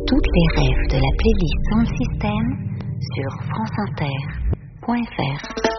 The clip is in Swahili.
toutes les rêves de la playlist Sound System sur franceinter.fr.